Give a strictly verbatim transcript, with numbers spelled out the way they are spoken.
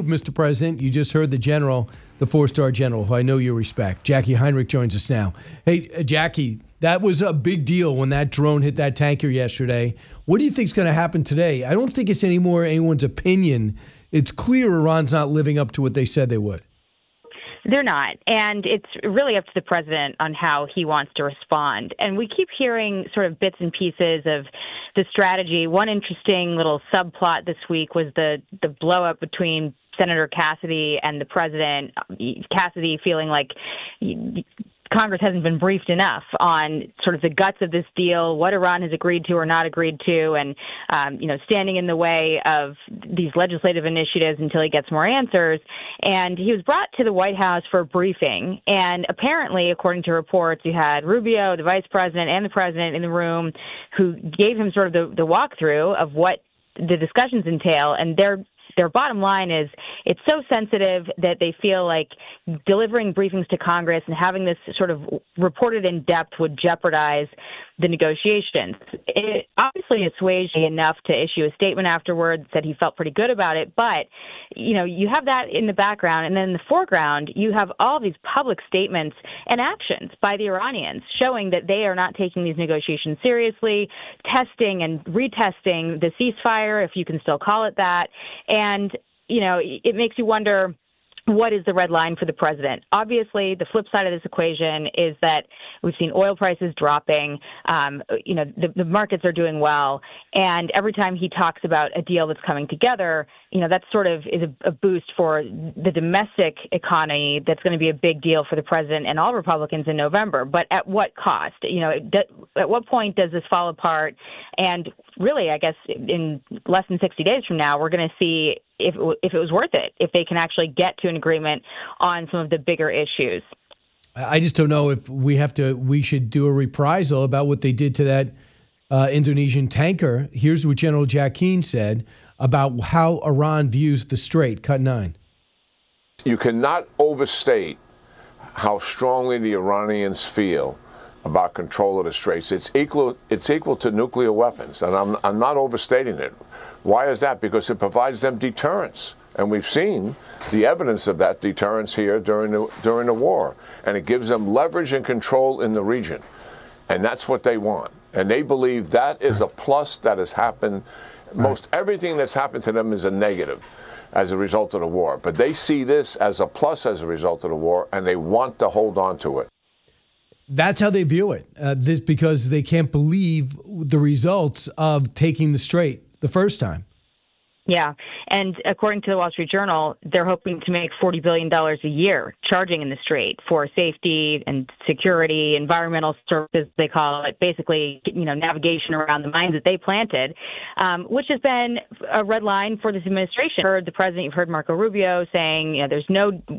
Mister President. You just heard the general, the four-star general, who I know you respect. Jackie Heinrich joins us now. Hey, uh, Jackie, that was a big deal when that drone hit that tanker yesterday. What do you think is going to happen today? I don't think it's anymore anyone's opinion. It's clear Iran's not living up to what they said they would. They're not. And it's really up to the president on how he wants to respond. And we keep hearing sort of bits and pieces of the strategy. One interesting little subplot this week was the, the blow up between Senator Cassidy and the president. Cassidy feeling like Congress hasn't been briefed enough on sort of the guts of this deal, what Iran has agreed to or not agreed to, and, um, you know, standing in the way of these legislative initiatives until he gets more answers. And he was brought to the White House for a briefing. And apparently, according to reports, you had Rubio, the vice president, and the president in the room who gave him sort of the, the walkthrough of what the discussions entail. And they're Their bottom line is it's so sensitive that they feel like delivering briefings to Congress and having this sort of reported in depth would jeopardize the negotiations. It obviously assuaged enough to issue a statement afterwards, said he felt pretty good about it. But, you know, you have that in the background. And then in the foreground, you have all these public statements and actions by the Iranians showing that they are not taking these negotiations seriously, testing and retesting the ceasefire, if you can still call it that. And, you know, it makes you wonder, what is the red line for the president? Obviously, the flip side of this equation is that we've seen oil prices dropping. Um, you know, the, the markets are doing well. And every time he talks about a deal that's coming together, you know, that sort of is a, a boost for the domestic economy. That's going to be a big deal for the president and all Republicans in November. But at what cost? You know, at what point does this fall apart? And really, I guess in less than sixty days from now, we're going to see if if it was worth it, if they can actually get to an agreement on some of the bigger issues. I just don't know if we have to, we should do a reprisal about what they did to that uh, Indonesian tanker. Here's what General Jack Keane said about how Iran views the Strait. Cut nine. You cannot overstate how strongly the Iranians feel about control of the Straits. It's equal, it's equal to nuclear weapons, and I'm, I'm not overstating it. Why is that? Because it provides them deterrence. And we've seen the evidence of that deterrence here during the, during the war. And it gives them leverage and control in the region. And that's what they want. And they believe that is a plus that has happened. Most everything that's happened to them is a negative as a result of the war. But they see this as a plus as a result of the war, and they want to hold on to it. That's how they view it, uh, this because they can't believe the results of taking the Strait the first time. Yeah. And according to the Wall Street Journal, they're hoping to make forty billion dollars a year charging in the Strait for safety and security, environmental services, they call it, basically, you know, navigation around the mines that they planted, um, which has been a red line for this administration. You've heard the president, you've heard Marco Rubio saying, you know, there's no